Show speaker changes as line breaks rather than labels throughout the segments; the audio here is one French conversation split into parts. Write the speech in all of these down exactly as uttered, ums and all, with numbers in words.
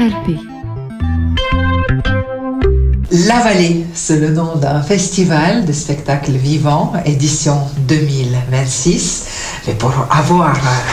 R P.
La Vallée, c'est le nom d'un festival de spectacles vivants, édition deux mille vingt-six. Mais pour avoir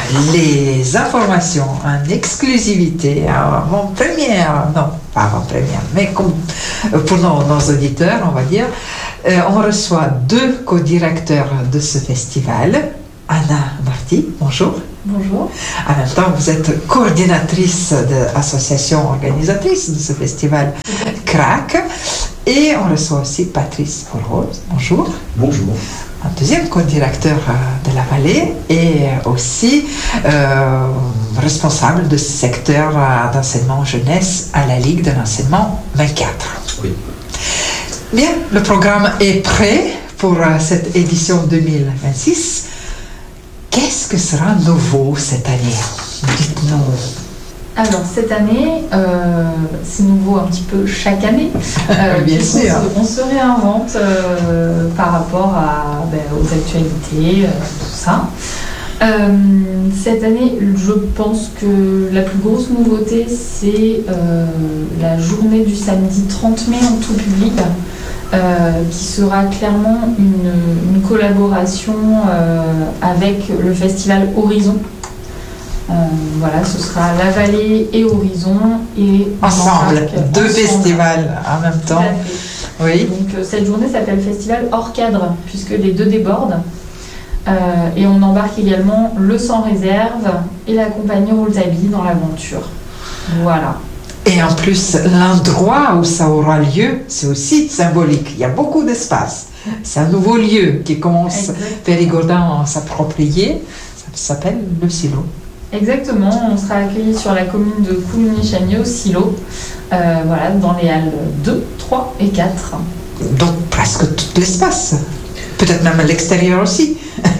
les informations en exclusivité, en première, non, pas en première, mais comme pour nos, nos auditeurs, on va dire, euh, on reçoit deux co-directeurs de ce festival. Anna Marty, bonjour.
Bonjour.
En même temps, vous êtes coordinatrice de l'association organisatrice de ce festival C R A C. Et on reçoit aussi Patrice Porrose, bonjour.
Bonjour.
Un deuxième co-directeur de la Vallée et aussi euh, responsable de ce secteur d'enseignement jeunesse à la Ligue de l'enseignement vingt-quatre.
Oui.
Bien, le programme est prêt pour cette édition deux mille vingt-six. Qu'est-ce que sera nouveau cette année? Dites-nous.
Alors cette année, euh, c'est nouveau un petit peu chaque année. Euh,
Bien sûr.
On se, on se réinvente euh, par rapport à, ben, aux actualités, euh, tout ça. Euh, cette année, je pense que la plus grosse nouveauté, c'est euh, la journée du samedi trente mai en tout public. Euh, qui sera clairement une, une collaboration euh, avec le festival Horizon. Euh, voilà, ce sera La Vallée et Horizon et
ensemble, deux
ensemble.
Festivals en même temps. Oui.
Donc euh, cette journée s'appelle Festival hors cadre puisque les deux débordent. Euh, et on embarque également le Sans Réserve et la compagnie Rouletabille dans l'aventure. Voilà.
Et en plus, l'endroit où ça aura lieu, c'est aussi symbolique. Il y a beaucoup d'espace. C'est un nouveau lieu qui commence Périgordin à s'approprier. Ça s'appelle le Silo.
Exactement. On sera accueillis sur la commune de Coulommiers-Chagny au Silo. Euh, voilà, dans les halles deux, trois et quatre.
Donc presque tout l'espace. Peut-être même à l'extérieur aussi.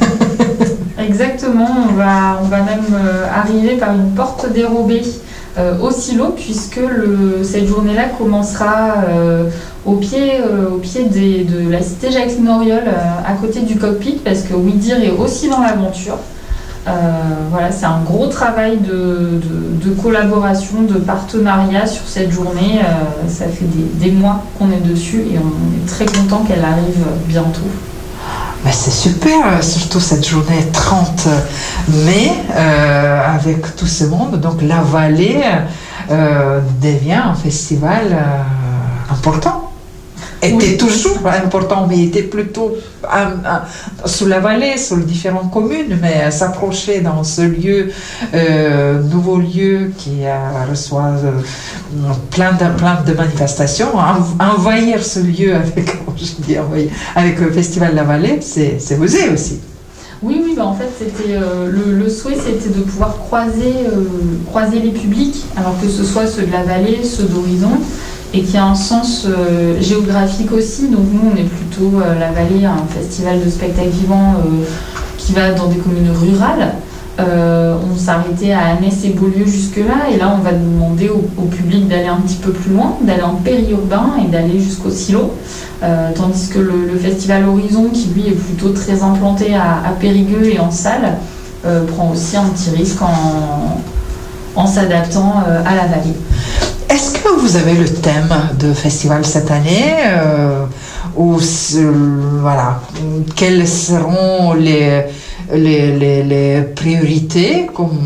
Exactement. On va, on va même euh, arriver par une porte dérobée Euh, au Silo, puisque le, cette journée-là commencera euh, au pied, euh, au pied des, de la cité Jacqueline Auriol, euh, à côté du cockpit, parce que Ouidir est aussi dans l'aventure. Euh, voilà, c'est un gros travail de, de, de collaboration, de partenariat sur cette journée. Euh, ça fait des, des mois qu'on est dessus et on est très content qu'elle arrive bientôt.
Mais c'est super, surtout cette journée trente mai, euh, avec tout ce monde. Donc la Vallée euh, devient un festival euh, important. Était oui. Toujours important, mais était plutôt euh, euh, sous la Vallée, sur les différentes communes, mais s'approcher dans ce lieu, euh, nouveau lieu qui euh, reçoit euh, plein, de, plein de manifestations, envahir ce lieu avec, je dis, avec le Festival La Vallée, c'est, c'est osé aussi.
Oui, oui, bah en fait, c'était euh, le, le souhait, c'était de pouvoir croiser, euh, croiser les publics, alors que ce soit ceux de la Vallée, ceux d'Horizon, et qui a un sens euh, géographique aussi. Donc nous, on est plutôt euh, la Vallée, un festival de spectacles vivants euh, qui va dans des communes rurales. Euh, on s'arrêtait à Annès et Beaulieu jusque-là, et là, on va demander au, au public d'aller un petit peu plus loin, d'aller en périurbain et d'aller jusqu'au Silo. Euh, tandis que le, le festival Horizon, qui lui est plutôt très implanté à, à Périgueux et en salle, euh, prend aussi un petit risque en, en s'adaptant euh, à la Vallée.
Est-ce que vous avez le thème de festival cette année euh, ou voilà, quelles seront les, les, les, les priorités comme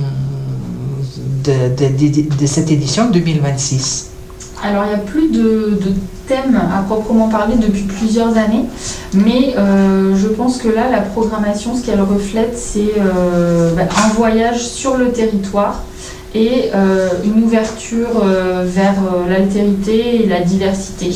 de, de, de, de cette édition deux mille vingt-six?
Alors il n'y a plus de, de thème à proprement parler depuis plusieurs années, mais euh, je pense que là la programmation, ce qu'elle reflète, c'est euh, bah, un voyage sur le territoire et euh, une ouverture euh, vers euh, l'altérité et la diversité.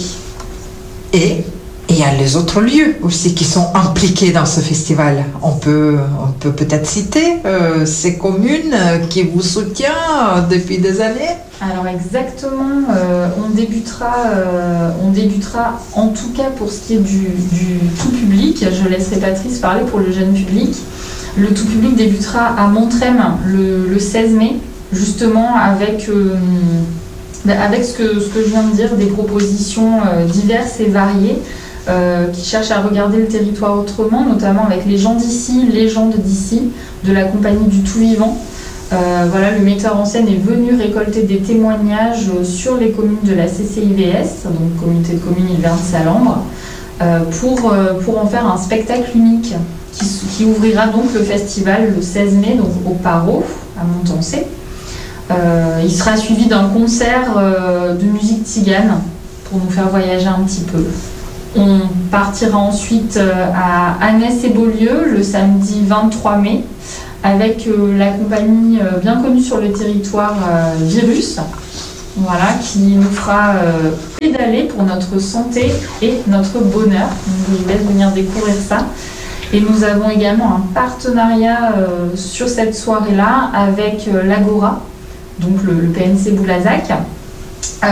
Et il y a les autres lieux aussi qui sont impliqués dans ce festival. On peut, on peut peut-être citer euh, ces communes qui vous soutiennent depuis des années.
Alors exactement, euh, on débutera, euh, on débutera en tout cas pour ce qui est du, du tout public. Je laisserai Patrice parler pour le jeune public. Le tout public débutera à Montrem le, le seize mai. Justement avec, euh, avec ce, que, ce que je viens de dire, des propositions euh, diverses et variées euh, qui cherchent à regarder le territoire autrement, notamment avec les gens d'ici, les gens de d'ici, de la compagnie du tout vivant, Euh, voilà, le metteur en scène est venu récolter des témoignages sur les communes de la C C I V S, donc Communauté de communes Île-Verne-Salambre, euh, pour, euh, pour en faire un spectacle unique qui, qui ouvrira donc le festival le seize mai donc au Paro, à Montancé. Euh, il sera suivi d'un concert euh, de musique tzigane pour nous faire voyager un petit peu. On partira ensuite euh, à Annès et Beaulieu le samedi vingt-trois mai avec euh, la compagnie euh, bien connue sur le territoire euh, Virus, voilà, qui nous fera euh, pédaler pour notre santé et notre bonheur. Donc, je vous laisse venir découvrir ça. Et nous avons également un partenariat euh, sur cette soirée-là avec euh, l'Agora, donc le, le P N C Boulazac, euh,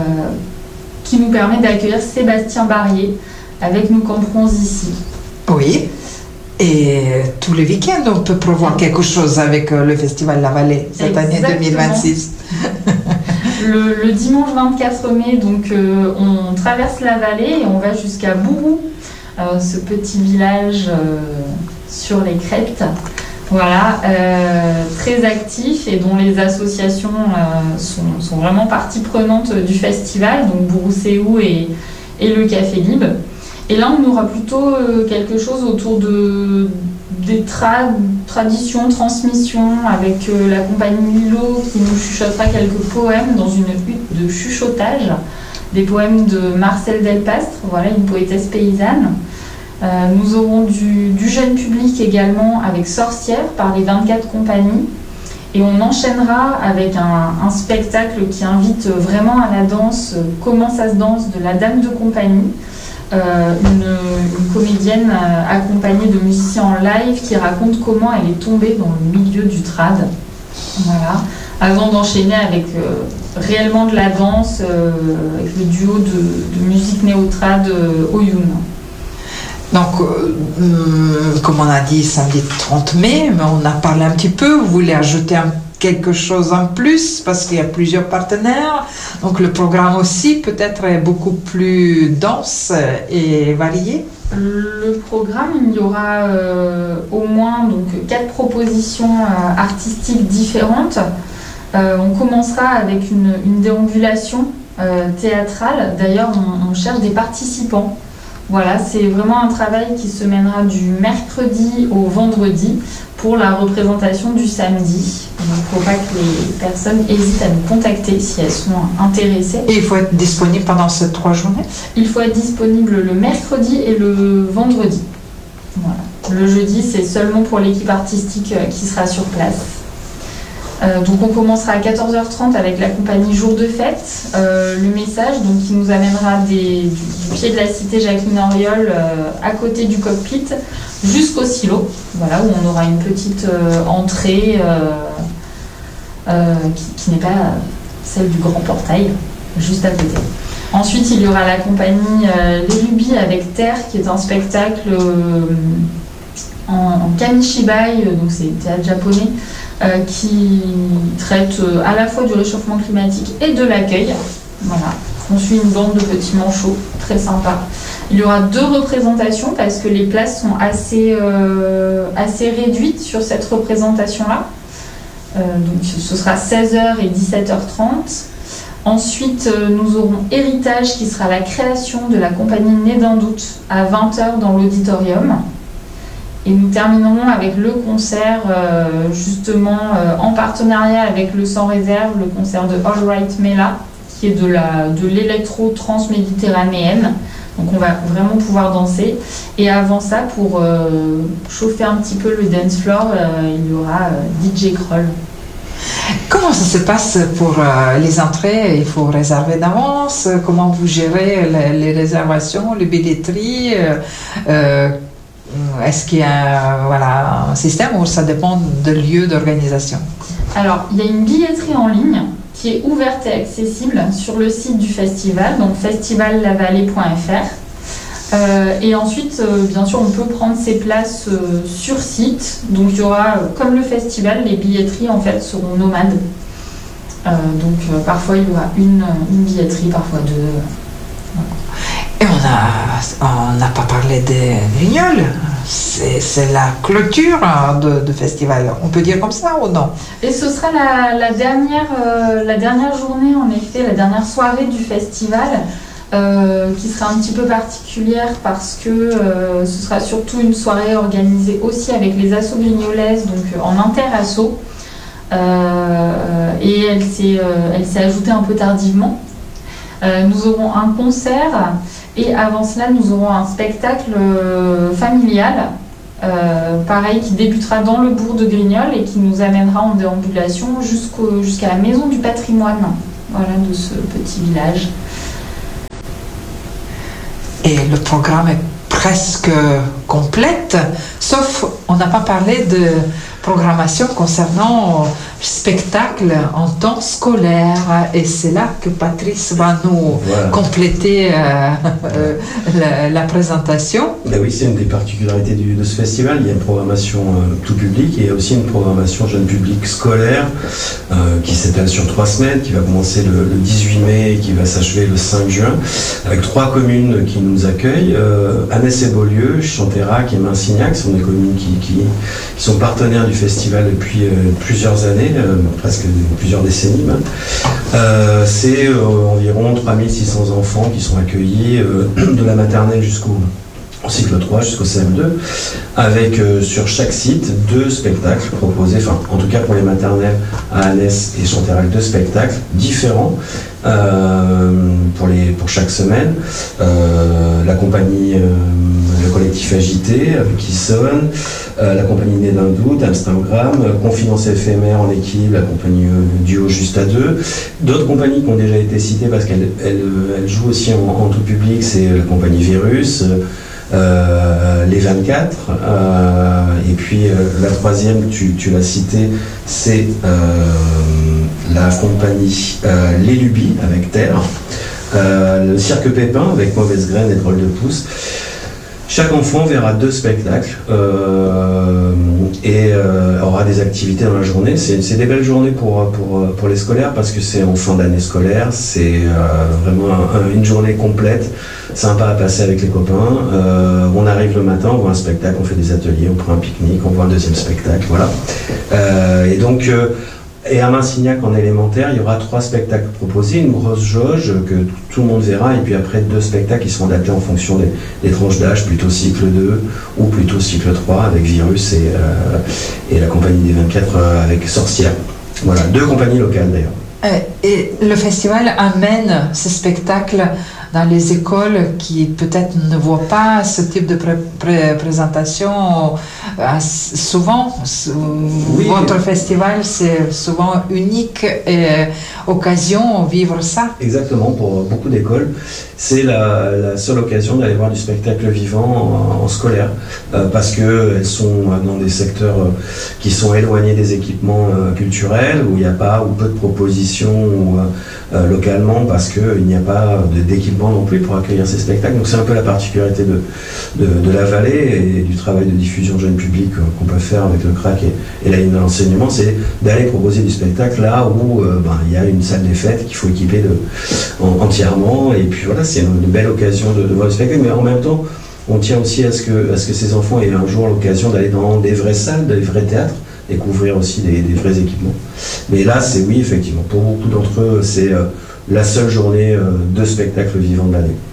qui nous permet d'accueillir Sébastien Barrier avec Nous camperons ici.
Oui. Et tous les week-ends, on peut prévoir quelque chose avec le Festival La Vallée cette
Exactement.
année deux mille vingt-six.
le, le dimanche vingt-quatre mai, donc, euh, on traverse la vallée et on va jusqu'à Bourou, euh, ce petit village euh, sur les crêtes. Voilà, euh, très actif et dont les associations euh, sont, sont vraiment partie prenante du festival, donc Bourou-Séou et, et le Café Libre. Et là, on aura plutôt euh, quelque chose autour de, des tra- traditions, transmissions, avec euh, la compagnie Milo qui nous chuchotera quelques poèmes dans une hutte de chuchotage, des poèmes de Marcel Delpastre, voilà, une poétesse paysanne. Euh, nous aurons du, du jeune public également avec Sorcières par les vingt-quatre compagnies. Et on enchaînera avec un, un spectacle qui invite vraiment à la danse, comment ça se danse, de la Dame de compagnie. Euh, une, une comédienne euh, accompagnée de musiciens en live qui raconte comment elle est tombée dans le milieu du trad. Voilà. Avant d'enchaîner avec euh, réellement de la danse, euh, avec le duo de, de musique néo-trad euh, Oyun.
Donc, euh, comme on a dit, samedi trente mai, mais on a parlé un petit peu. Vous voulez ajouter un, quelque chose en plus parce qu'il y a plusieurs partenaires. Donc, le programme aussi peut-être est beaucoup plus dense et varié.
Le programme, il y aura euh, au moins donc, quatre propositions euh, artistiques différentes. Euh, on commencera avec une, une déambulation euh, théâtrale. D'ailleurs, on, on cherche des participants. Voilà, c'est vraiment un travail qui se mènera du mercredi au vendredi pour la représentation du samedi. Donc, il ne faut pas que les personnes hésitent à nous contacter si elles sont intéressées.
Et il faut être disponible pendant ces trois journées ?
Il faut être disponible le mercredi et le vendredi. Voilà. Le jeudi, c'est seulement pour l'équipe artistique qui sera sur place. Euh, donc on commencera à quatorze heures trente avec la compagnie Jour de Fête, euh, le message donc, qui nous amènera des, du, du pied de la cité Jacqueline Auriol euh, à côté du cockpit jusqu'au silo, voilà, où on aura une petite euh, entrée euh, euh, qui, qui n'est pas celle du grand portail, juste à côté. Ensuite il y aura la compagnie euh, Les Lubies avec Terre qui est un spectacle euh, en, en kamishibai, donc c'est théâtre japonais, Euh, qui traite euh, à la fois du réchauffement climatique et de l'accueil. Voilà. On suit une bande de petits manchots, très sympa. Il y aura deux représentations parce que les places sont assez, euh, assez réduites sur cette représentation-là. Euh, donc ce sera seize heures et dix-sept heures trente. Ensuite, euh, nous aurons Héritage qui sera la création de la compagnie Nez d'un doute à vingt heures dans l'auditorium. Et nous terminerons avec le concert, euh, justement, euh, en partenariat avec le Sans Réserve, le concert de All Right Mela, qui est de, la, de l'électro-transméditerranéenne. Donc on va vraiment pouvoir danser. Et avant ça, pour euh, chauffer un petit peu le dance floor, euh, il y aura euh, D J Kroll.
Comment ça se passe pour euh, les entrées? Il faut réserver d'avance? Comment vous gérez les, les réservations, les billetteries? euh, euh, Est-ce qu'il y a voilà, un système ou ça dépend de lieu d'organisation?
Alors, il y a une billetterie en ligne qui est ouverte et accessible sur le site du festival, donc festival la vallée point f r. Euh, et ensuite, euh, bien sûr, on peut prendre ses places euh, sur site. Donc, il y aura, euh, comme le festival, les billetteries en fait seront nomades. Euh, donc, euh, parfois, il y aura une, une billetterie, parfois deux. Euh, voilà.
Et on n'a on n'a pas parlé des Grignoles. C'est, c'est la clôture de, de festival. On peut dire comme ça ou non?
Et ce sera la, la, dernière, euh, la dernière journée, en effet, la dernière soirée du festival, euh, qui sera un petit peu particulière parce que euh, ce sera surtout une soirée organisée aussi avec les assos grignolaises, donc euh, en inter-asso. Euh, et elle s'est, euh, elle s'est ajoutée un peu tardivement. Euh, nous aurons un concert et avant cela nous aurons un spectacle euh, familial, euh, pareil, qui débutera dans le bourg de Grignoles et qui nous amènera en déambulation jusqu'au, jusqu'à la maison du patrimoine, voilà, de ce petit village.
Et le programme est presque complète, sauf on n'a pas parlé de programmation concernant spectacle en temps scolaire, et c'est là que Patrice va nous voilà. compléter euh, euh, la, la présentation.
Ben oui, c'est une des particularités du, de ce festival. Il y a une programmation euh, tout public et il y a aussi une programmation jeune public scolaire euh, qui s'étale sur trois semaines, qui va commencer le, le dix-huit mai et qui va s'achever le cinq juin, avec trois communes qui nous accueillent, euh, Annès et Beaulieu, Chantérac et Mainsignac, sont des communes qui, qui, qui sont partenaires du festival depuis euh, plusieurs années, euh, presque plusieurs décennies même. Euh, c'est euh, environ trois mille six cents enfants qui sont accueillis euh, de la maternelle jusqu'au cycle trois, jusqu'au C M deux, avec euh, sur chaque site deux spectacles proposés, enfin en tout cas pour les maternelles à Annès et Chantérac, deux spectacles différents euh, pour, les, pour chaque semaine. Euh, la compagnie, euh, le collectif Agité avec Issonne, euh, la compagnie Nez d'un doute, Amstramgram, euh, Confidence éphémère en équipe, la compagnie euh, Duo Juste à deux. D'autres compagnies qui ont déjà été citées parce qu'elles elles, elles jouent aussi en, en tout public, c'est la compagnie Virus, euh, Euh, les vingt-quatre, euh, et puis euh, la troisième, tu, tu l'as cité, c'est euh, la compagnie euh, Les Lubies avec Terre, euh, le Cirque Pépin avec Mauvaise Graine et Drôle de Pouce. Chaque enfant verra deux spectacles euh, et euh, aura des activités dans la journée. C'est, c'est des belles journées pour, pour, pour les scolaires parce que c'est en fin d'année scolaire. C'est euh, vraiment un, une journée complète, sympa à passer avec les copains. Euh, on arrive le matin, on voit un spectacle, on fait des ateliers, on prend un pique-nique, on voit un deuxième spectacle, voilà. Euh, et donc... Euh, Et à Mainsignac, en élémentaire, il y aura trois spectacles proposés, une grosse jauge que tout le monde verra, et puis après deux spectacles qui seront adaptés en fonction des, des tranches d'âge, plutôt cycle deux ou plutôt cycle trois avec Virus et, euh, et la compagnie des vingt-quatre euh, avec Sorcière. Voilà, deux compagnies locales d'ailleurs.
Et le festival amène ce spectacle dans les écoles qui peut-être ne voient pas ce type de pré- pré- présentation euh, souvent. Oui. Votre festival, c'est souvent unique et occasion de vivre ça.
Exactement, pour beaucoup d'écoles, c'est la, la seule occasion d'aller voir du spectacle vivant en, en scolaire, euh, parce qu'elles sont dans des secteurs euh, qui sont éloignés des équipements euh, culturels, où il n'y a pas ou peu de propositions euh, localement, parce qu'il n'y a pas de, d'équipement non plus pour accueillir ces spectacles. Donc c'est un peu la particularité de, de, de la vallée et du travail de diffusion jeune public qu'on peut faire avec le C R A C et, et la ligne de l'enseignement, c'est d'aller proposer du spectacle là où euh, ben, il y a une salle des fêtes qu'il faut équiper de, en, entièrement, et puis voilà, c'est une, une belle occasion de, de voir le spectacle, mais en même temps on tient aussi à ce que, à ce que ces enfants aient un jour l'occasion d'aller dans des vraies salles, des vrais théâtres, découvrir aussi des, des vrais équipements. Mais là, c'est oui, effectivement, pour beaucoup d'entre eux, c'est euh, la seule journée euh, de spectacle vivant de l'année.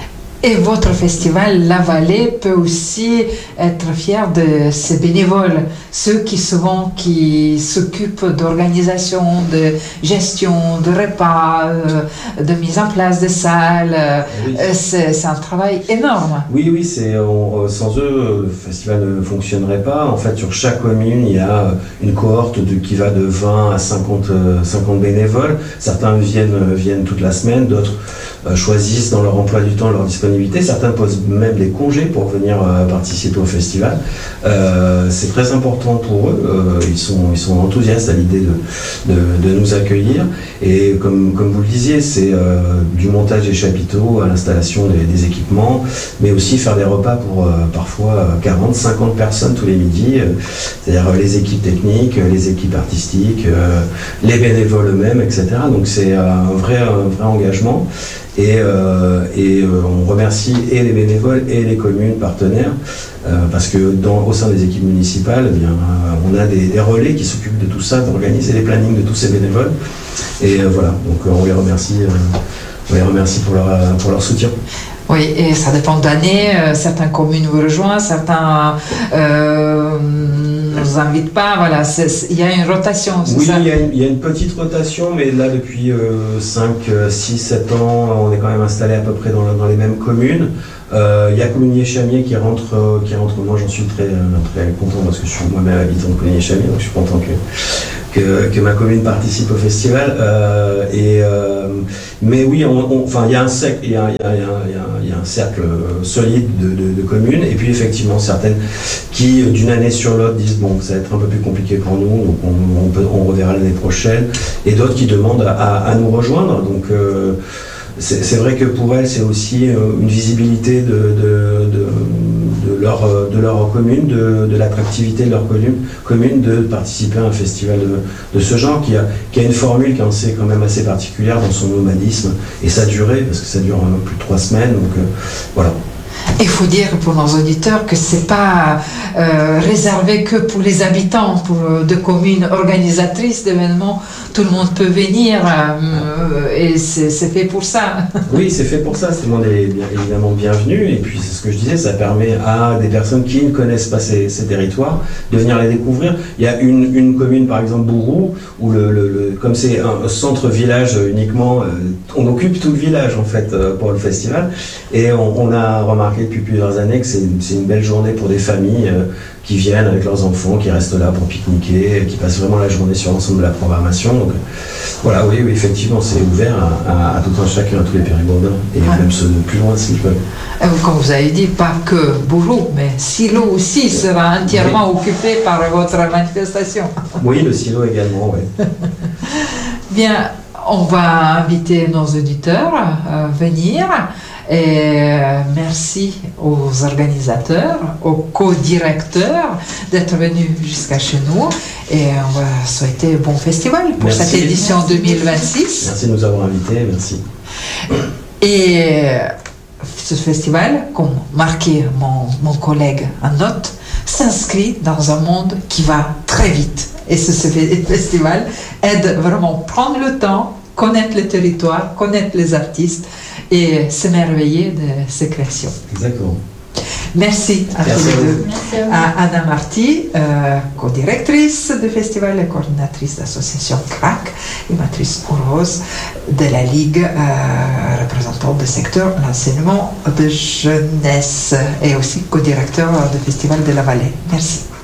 Et votre festival, La Vallée, peut aussi être fier de ses bénévoles, ceux qui souvent qui s'occupent d'organisation, de gestion, de repas, de mise en place de salles. Oui. C'est, c'est un travail énorme.
Oui, oui, c'est, on, sans eux, le festival ne fonctionnerait pas. En fait, sur chaque commune, il y a une cohorte de, qui va de vingt à cinquante, cinquante bénévoles. Certains viennent, viennent toute la semaine, d'autres euh, choisissent dans leur emploi du temps leur disponibilité. Certains posent même des congés pour venir euh, participer au festival. Euh, c'est très important pour eux. Euh, ils sont, ils sont enthousiastes à l'idée de, de, de nous accueillir. Et comme, comme vous le disiez, c'est euh, du montage des chapiteaux à l'installation des, des équipements, mais aussi faire des repas pour euh, parfois quarante, cinquante personnes tous les midis. Euh, c'est-à-dire les équipes techniques, les équipes artistiques, euh, les bénévoles eux-mêmes, et cetera. Donc c'est un vrai, un vrai engagement. Et, euh, et euh, on remercie et les bénévoles et les communes partenaires, euh, parce que dans, au sein des équipes municipales, eh bien, euh, on a des, des relais qui s'occupent de tout ça, d'organiser les plannings de tous ces bénévoles. Et euh, voilà, donc euh, on les remercie, euh, on les remercie pour leur, pour leur soutien.
Oui, et ça dépend d'années. Euh, certaines communes vous rejoignent, certains euh, ne nous invitent pas. Voilà, il y a une rotation, c'est
oui,
ça?
Oui, il y, y a une petite rotation, mais là, depuis euh, cinq, six, sept ans, on est quand même installé à peu près dans, dans les mêmes communes. Euh, il y a Coligny-Chamier qui rentre, euh, qui rentre. Moi, j'en suis très, très content parce que je suis moi-même habitant de Coligny-Chamier, donc je suis content que, que, que ma commune participe au festival. Euh, et, euh, mais oui, on, on, enfin, il y a un cercle, il y a, il y a, il y a, il y a un cercle solide de, de, de communes, et puis effectivement certaines qui, d'une année sur l'autre, disent bon, ça va être un peu plus compliqué pour nous, donc on, on, peut, on reverra l'année prochaine, et d'autres qui demandent à, à nous rejoindre. Donc euh, c'est vrai que pour elles, c'est aussi une visibilité de, de, de, de, leur, de leur commune, de, de l'attractivité de leur commune, commune de participer à un festival de, de ce genre qui a, qui a une formule qui est quand même assez particulière dans son nomadisme et sa durée, parce que ça dure plus de trois semaines. Donc euh, voilà.
Il faut dire pour nos auditeurs que ce n'est pas euh, réservé que pour les habitants pour, de communes organisatrices d'événements. Tout le monde peut venir euh, et c'est fait pour ça.
Oui, c'est fait pour ça. Tout le monde est bien, évidemment bienvenu. Et puis, c'est ce que je disais, ça permet à des personnes qui ne connaissent pas ces, ces territoires de venir les découvrir. Il y a une, une commune, par exemple, Bourou, où le, le, le, comme c'est un centre-village uniquement, euh, on occupe tout le village, en fait, euh, pour le festival. Et on, on a remarqué depuis plusieurs années que c'est une, une belle journée pour des familles euh, qui viennent avec leurs enfants, qui restent là pour pique-niquer, qui passent vraiment la journée sur l'ensemble de la programmation. Donc voilà, oui, oui, effectivement, c'est ouvert à, à, à tout un chacun, à tous les périgourdins, et ouais. Même ceux de plus loin s'ils peuvent.
Comme vous avez dit, pas que Bourou, mais Silo aussi sera entièrement oui. occupé par votre manifestation.
Oui, le Silo également, oui.
Bien, on va inviter nos auditeurs à venir. Et merci aux organisateurs, aux co-directeurs d'être venus jusqu'à chez nous. Et on va souhaiter bon festival pour merci. Cette édition merci. deux mille vingt-six.
Merci de nous avoir invités, merci.
Et ce festival, comme marqué mon, mon collègue en note, s'inscrit dans un monde qui va très vite. Et ce, ce festival aide vraiment à prendre le temps, connaître le territoire, connaître les artistes et s'émerveiller de ces créations.
Exactement.
Merci à tous les deux. Merci à, à Anna Marty, euh, co-directrice du festival et coordinatrice d'association C R A C, et Matrice Rose de la Ligue, euh, représentante du secteur l'enseignement de jeunesse et aussi co-directeur du festival de la Vallée. Merci.